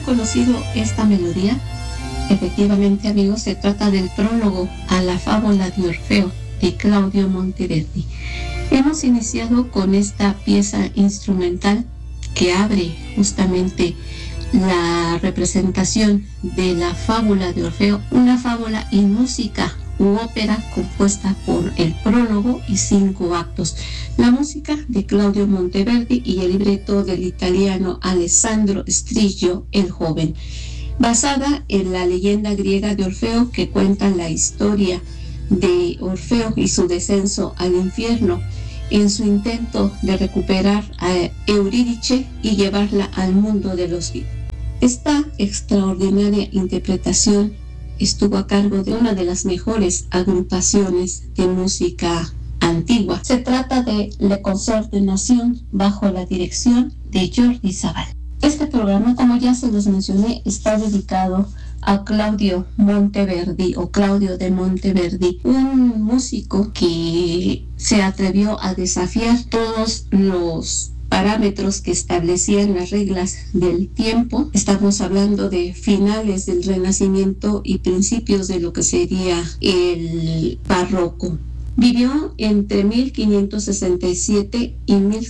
conocido esta melodía? Efectivamente, amigos, se trata del prólogo a la fábula de Orfeo de Claudio Monteverdi. Hemos iniciado con esta pieza instrumental que abre justamente la representación de la fábula de Orfeo, una fábula y música u ópera compuesta por el prólogo y 5 actos. La música de Claudio Monteverdi y el libreto del italiano Alessandro Strillo el Joven, basada en la leyenda griega de Orfeo, que cuenta la historia de Orfeo y su descenso al infierno en su intento de recuperar a Eurídice y llevarla al mundo de los vivos. Esta extraordinaria interpretación estuvo a cargo de una de las mejores agrupaciones de música antigua. Se trata de Le Concert de Nation bajo la dirección de Jordi Savall. Este programa, como ya se los mencioné, está dedicado a Claudio Monteverdi o Claudio de Monteverdi, un músico que se atrevió a desafiar todos los parámetros que establecían las reglas del tiempo. Estamos hablando de finales del Renacimiento y principios de lo que sería el Barroco. Vivió entre 1567 y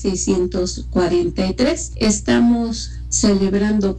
1643. Estamos celebrando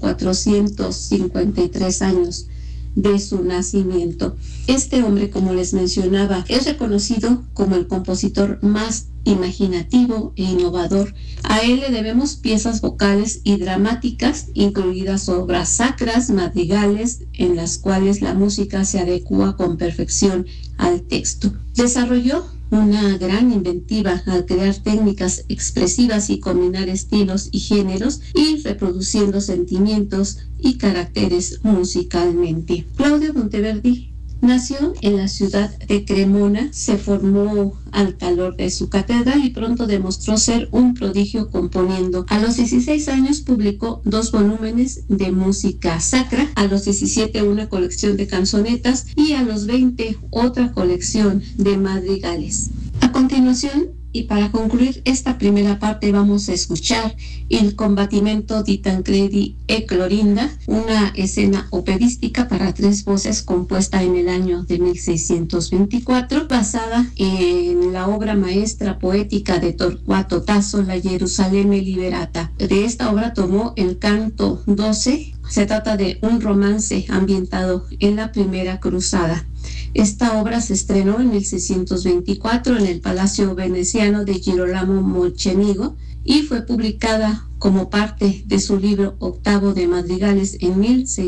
453 años de su nacimiento. Este hombre, como les mencionaba, es reconocido como el compositor más imaginativo e innovador. A él le debemos piezas vocales y dramáticas, incluidas obras sacras, madrigales, en las cuales la música se adecua con perfección al texto. Desarrolló una gran inventiva al crear técnicas expresivas y combinar estilos y géneros, y reproduciendo sentimientos y caracteres musicalmente. Claudio Monteverdi nació en la ciudad de Cremona, se formó al calor de su catedral y pronto demostró ser un prodigio componiendo. A los 16 años publicó 2 volúmenes de música sacra, a los 17 una colección de canzonetas y a los 20 otra colección de madrigales. A continuación, y para concluir esta primera parte, vamos a escuchar Il combattimento di Tancredi e Clorinda, una escena operística para 3 voces compuesta en el año de 1624, basada en la obra maestra poética de Torquato Tasso, La Gerusalemme Liberata. De esta obra tomó el canto 12. Se trata de un romance ambientado en la Primera Cruzada. Esta obra se estrenó en 1624 en el Palacio Veneciano de Girolamo Mocenigo y fue publicada como parte de su libro octavo de madrigales en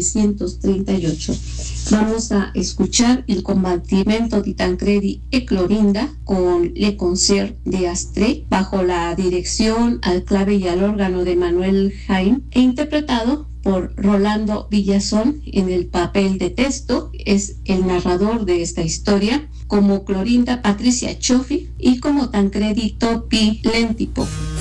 1638. Vamos a escuchar Il combattimento di Tancredi e Clorinda con Le Concert de Astre bajo la dirección al clave y al órgano de Manuel Jaime e interpretado por Rolando Villazón en el papel de texto. Es el narrador de esta historia, como Clorinda Patricia Cioffi y como Tancredi Topi Lentipo.